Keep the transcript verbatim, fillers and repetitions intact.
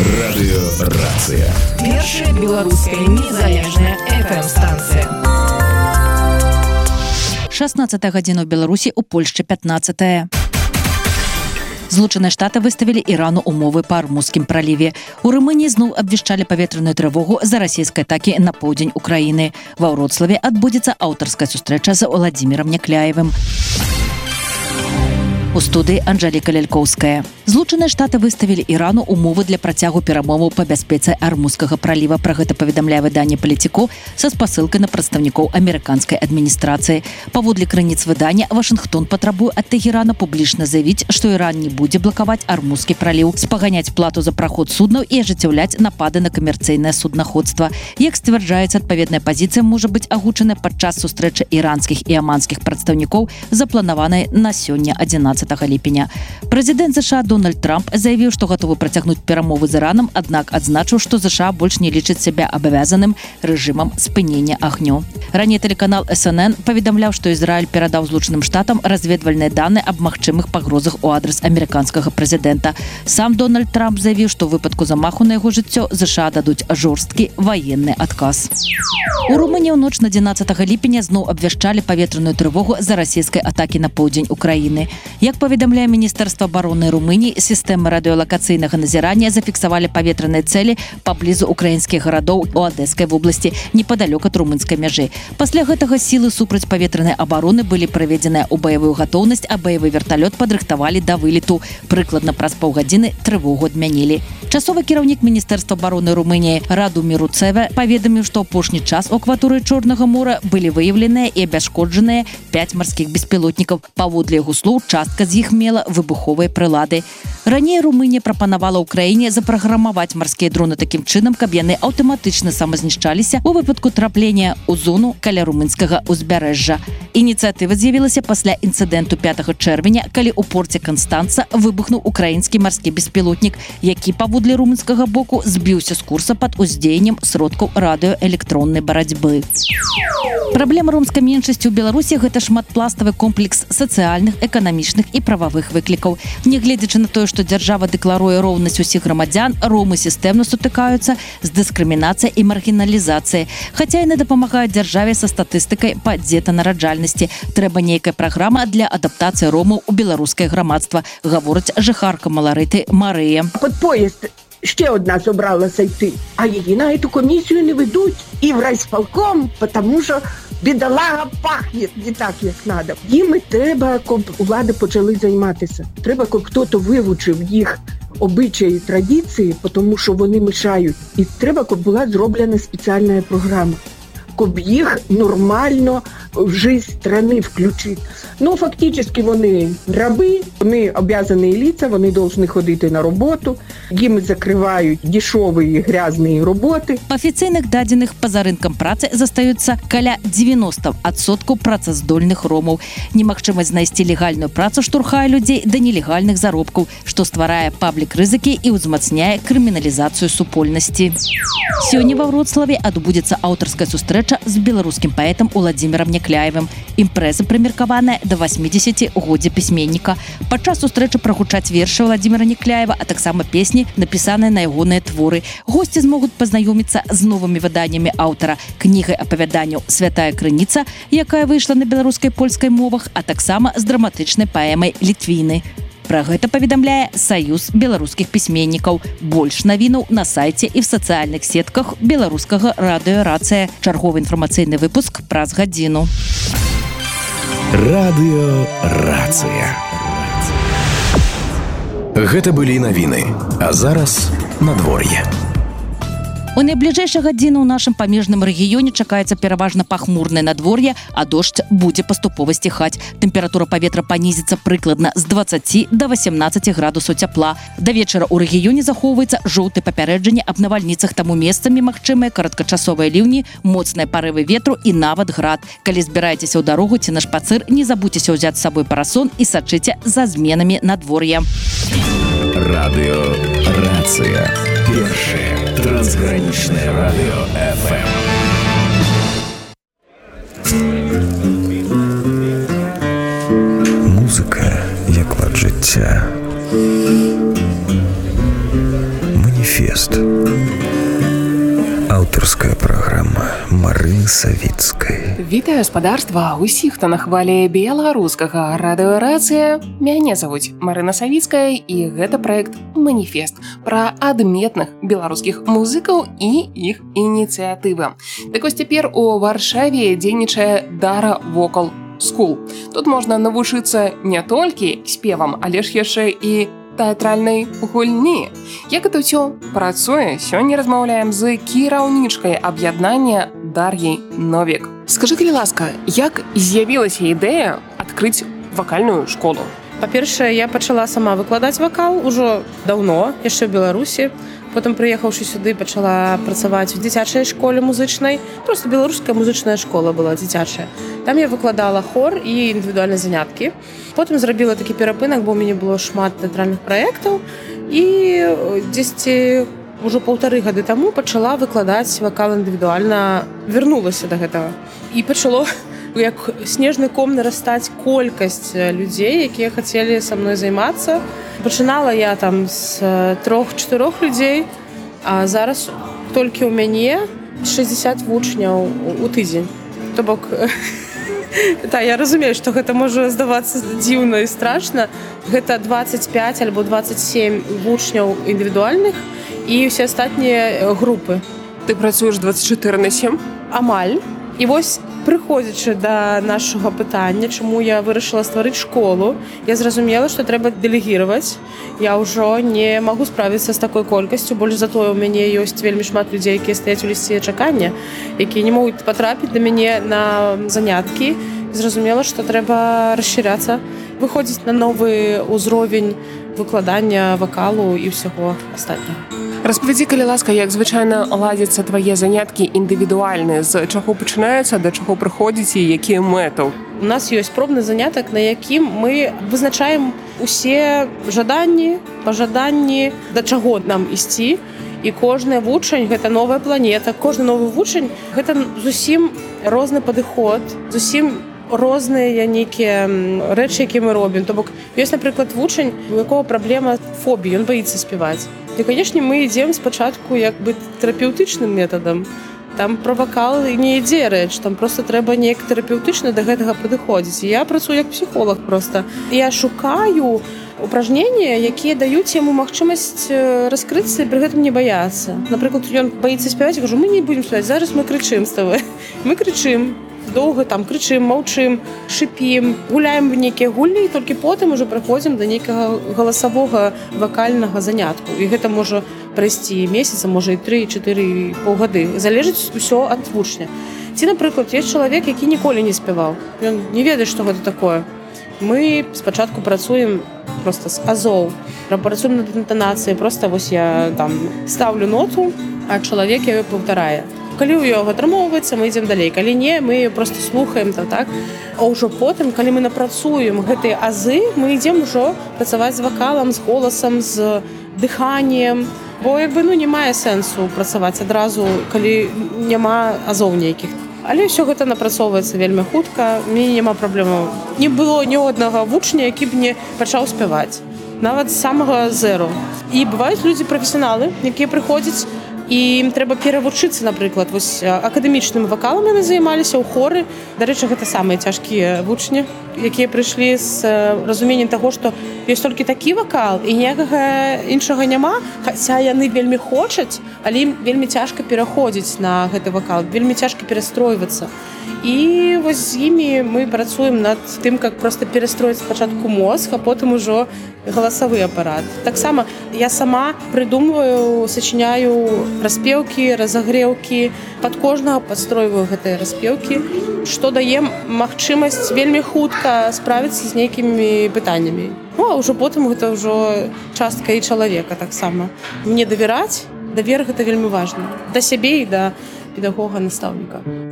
Радыёрацыя. Першая беларуская незалежная эф эм-станцыя. шестнадцатая гадзіна ў Беларусі, у Польшчы пятнадцатая. Злучаныя Штаты выставілі Ірану умовы па Армузскім праліве. У Румыніі зноў абвешчалі паветраную трывогу за расійскай атакі на поўдзень Украіны. Ва Вроцлаве адбудзецца аўтарская сустрэча з Владзімірам Някляевым. У студыі Анжэліка Лялькоўская. Злучаныя Штаты выставілі Ірану умовы для працягу перамоваў па бяспецы Армузскага праліва. Пра гэта паведамляе выданне «Палітіко» са спасылкай на прадстаўнікоў амерыканскай адміністрацыі. Паводле крыніц выдання, Вашынгтон патрабуе ад Тэгерана публічна заявіць, што Іран не будзе блакаваць Армузскі праліў, спаганяць плату за праход суднаў і ажыццяўляць напады на камерцыйнае суднаходства. Як сцвярджаецца, адпаведная пазіцыя можа быць агучана падчас сустрэчы іранскіх і аманскіх прадстаўнікоў, запланаванай на сёння адзінаццатага ліпеня. Прэзідэнт ЗША Дональд Трамп заявіў, што гатовы працягнуць перамовы з Іранам, аднак адзначыў, што ЗША больш не лічыць сябе абавязаным рэжымам спынення агню. Раней тэлеканал эс эн эн паведамляў, што Ізраіль перадаў Злучаным Штатам разведвальныя даныя аб магчымых пагрозах у адрас амерыканскага прэзідэнта. Сам Дональд Трамп заявіў, што ў выпадку замаху на яго жыццё ЗША дадуць жорсткі ваенны адказ. У Румыніі ў ноч на адзінаццатага ліпеня зноў абвяшчалі паветраную трывогу за расійскай атакі на поўдзень Украіны. Як паведамляе Міністэрства абароны Румыніі, сістэмы радыёлакацыйнага назірання зафіксавалі паветраныя цэлі паблізу украінскіх гарадоў у Адэскай вобласці, непадалёк ад румынскай мяжы. Пасля гэтага сілы супрацьпаветранай абароны былі праведзеныя ў баявую гатоўнасць, а баявы верталёт падрыхтавалі да вылету. Прыкладна праз паўгадзіны трывогу адмянілі. Часовы кіраўнік Міністэрства абароны Румыніі Радомир Руцеве паведаміў, што апошні час у акваторыі Чорнага мора былі выяўленыя і абясшкоджаныя пяць марскіх беспілотнікаў. Паводле яго слоў, частка з іх мела выбуховыя прылады. Раней Румынія прапанавала ўкраіне запраграмаваць марскія дроны такім чынам, каб яны аўтаматычна самазнішчаліся у выпадку траплення ў зону каля румынскага ўзбярэжжа. Ініцыятыва з'явілася пасля інцыдэнту пятага чэрвеня, калі ў порце Канстанца выбухнуў украінскі марскі беспілотнік, які паводле румынскага боку збіўся з курса пад уздзеяннем сродкаў радыёэлектроннай барацьбы. Праблема ромскай меншасці ў Беларусі – гэта шматпластавы комплекс сацыяльных, эканамічных і прававых выклікаў. Нягледзячы на тое, што дзяржава дэкларуе роўнасць усіх грамадзян, ромы сістэмна сутыкаюцца з дыскрымінацыяй і маргіналізацыяй. Хаця яны дапамагаюць дзяржаве са статыстыкай па дзетанараджальнасці. Трэба нейкая праграма для адаптацыі ромаў у беларускае грамадства, гаворыць жыхарка Маларыты Марыя. Під поїзд ще одна собралася йти, а її на цю комісію не ведуть і в райсполком, тому що бідолага пахне не так, як треба. Їм треба, щоб влади почали займатися. Треба, щоб хтось вивчив їх обичаї і традиції, тому що вони мішають. І треба, щоб була зроблена спеціальна програма, щоб їх нормально в життя країни включити. Ну, фактично, вони раби, вони обов'язані лица, вони повинні ходити на роботу, їм закривають дешеві і грязні роботи. Па афіцыйных дадзеных па-за рынкам працы застаюцца каля дзевяносто адсоткаў працаздольных ромаў. Немагчымасць знайсці легальную працу штурхае людзей да нелегальных заробкаў, што стварае паблік рызыкі і ўзмацняе крыміналізацыю супольнасці. Сёння ва Вроцлаве адбудзецца аўтарская сустрэча з беларускім паэтам Владзімірам Някляевым. Імпрэза прымеркаваная да восьмідзесяцігоддзя пісьменніка. Падчас сустрэчы прагучаць вершы Владзіміра Някляева, а таксама песні, напісаныя на ягоныя творы. Госці змогуць пазнаёміцца з новымі выданнямі аўтара, кнігай апавяданняў «Святая крыніца», якая выйшла на беларускай і польскай мовах, а таксама з драматычнай паэмай «Літвіны». Пра гэта паведамляе Саюз беларускіх пісьменнікаў. Больш навінаў на сайце і в сацыяльных сетках беларускага радыёрацыя. Чарговы інфармацыйны выпуск праз гадзіну. Радыёрацыя. Гэта былі навіны, а зараз надвор'е. У найбліжэйшыя гадзіны ў нашым памежным рэгіёне чакаецца пераважна пахмурнае надвор'е, а дождж будзе паступова сціхаць. Тэмпература паветра панізіцца прыкладна з дваццаці да васямнаццаці градусаў цяпла. Да вечара ў рэгіёне захоўваецца жоўты папярэджанне аб навальніцах, таму месцамі магчымыя кароткачасовыя ліўні, моцныя парывы ветру і нават град. Калі збіраецеся ў дарогу ці на шпацыр, не забудзьцеся ўзяць з сабой парасон і сачыце за зменамі надвор'я. Радыёрацыя. Першае трансгранічнае радыё эф эм. Музыка як лад жыцця. Маніфест. «Маніфест». Аўтарская праграма Марыны Савіцкай. Вітаю гаспадарства усіх, хто на хвалі беларускага радыёрацыя. Мяне завуць Марына Савіцкая і гэта праект «Маніфест» пра адметных беларускіх музыкаў і іх ініцыятывы. Так вось цяпер у Варшаве дзейнічае Дара Вокал Скул. Тут можна навучыцца не толькі спевам, але ж яшчэ і тэатральнай гульні. Як гэта ўсё працуе, сёння размаўляем з кіраўнічкай аб'яднання Дар'яй Новік. Скажы, калі ласка, як з'явілася ідэя адкрыць вакальную школу? Па-першае, я пачала сама выкладаць вакал ужо даўно, яшчэ ў Беларусі. Потым, прыехаўшы сюды, пачала працаваць у дзіцячай школе музычнай. Просто беларуская музычная школа была дзіцячая. Там я выкладала хор і індывідуальныя заняткі. Потым зрабіла такі перапынак, бо ў мяне было шмат тэатральных праектаў. І дзесьці ўжо паўтары гады таму пачала выкладаць вакал індывідуальна, вярнулася да гэтага. І пачало як снежны ком нарастаць колькасць людзей, якія хацелі са мной займацца. Пачынала я там з трох-чатырох людзей, а зараз толькі ў мяне шэсцьдзесят вучняў у тыдзень. То бок, та, я разумею, што гэта можа здавацца дзіўна і страшна. Гэта дваццаць пяць альбо дваццаць сем вучняў індывідуальных і ўсе астатнія групы. Ты працуеш дваццаць чатыры на сем? Амаль. І вось, прыходзячы да нашага пытання, чаму я вырашыла стварыць школу, я зразумела, што трэба дэлегіраваць. Я ўжо не магу справіцца з такой колькасцю, больш затое ў мяне ёсць вельмі шмат людзей, якія стаяць у лісце чакання, якія не могуць патрапіць да мяне на заняткі. Зразумела, што трэба расшыряцца, выходзіць на новы ўзровень выкладання вакалу і ўсяго астатняга. Распавядзі, калі ласка, як звычайна ладзяцца твае заняткі індывідуальныя, з чаго пачынаюцца, да чаго прыходзіць і якія мэты? У нас ёсць пробны занятак, на якім мы вызначаем усе жаданні, пажаданні, да чаго нам ісці. І кожны вучань – гэта новая планета. Кожны новы вучань – гэта зусім розны падыход, зусім розныя нейкія рэчы, якія мы робім. То бок, ёсць, напрыклад, вучань, у якога праблема фобіі, ён баіцца спяваць. І, канешне, мы ідзем спачатку як бы тэрапеўтычным метадам. Там пра вакал не ідзе рэч, там проста трэба неяк тэрапеўтычна да гэтага падыходзіць. І я працую як псіхолог проста. Я шукаю упражненні, якія даюць яму магчымасць раскрыцца і пры гэтым не баяцца. Напрыклад, ён баіцца спяваць, я кажу, мы не будзем спяваць, зараз мы крычым з табой. Мы крычым. Доўга там крычым, маўчым, шыпім, гуляем в нейкія гульні, і толькі потым ужо прыходзім да нейкага галасавога вакальнага занятку. І гэта можа прайсці месяца, можа і тры, і чатыры, і паўгады. Залежыць усё ад вучня. Ці, напрыклад, ёсць чалавек, які ніколі не спяваў. Ён не ведае, што гэта такое. Мы спачатку працуем проста з азоў, працуем над інтанацыяй, проста вось я там ставлю ноту, а чалавек яе паўтарае. Калі ў яго атрымоўваецца, мы ідзем далей. Калі не, мы проста слухаем там, так. А ўжо потым, калі мы напрацуем гэтыя азы, мы ідзем ужо працаваць з вакалам, з голасам, з дыханнем. Бо як бы ну не мае сэнсу працаваць адразу, калі няма азоў нейкіх. Але ўсё гэта напрацоўваецца вельмі хутка, мне няма праблемаў. Не было ні аднаго вучня, які б не пачаў спяваць. Нават з самага зеру. І бываюць людзі прафесіяналы, якія прыходзяць, і ім трэба перавучыцца, напрыклад, вось акадэмічным вакалам яны займаліся ў хоры. Дарэчы, гэта самыя цяжкія вучні, якія прыйшлі з разуменнем таго, што ёсць толькі такі вакал і ніякага іншага няма, хаця яны вельмі хочуць, але ім вельмі цяжка пераходзіць на гэты вакал, вельмі цяжка перастройвацца. І вось з імі мы працуем над тым, как проста перастроіць спачатку мозг, а потым ужо галасавы апарат. Таксама я сама прыдумваю, сачыняю распеўкі, разагрэўкі, пад кожнага падстройваю гэтыя распеўкі, што дае магчымасць вельмі хутка справіцца з нейкімі пытаннямі. Ну, а ўжо потым гэта ўжо частка і чалавека таксама. Мне давяраць, давер гэта вельмі важна. Да сябе і да педагога-настаўніка.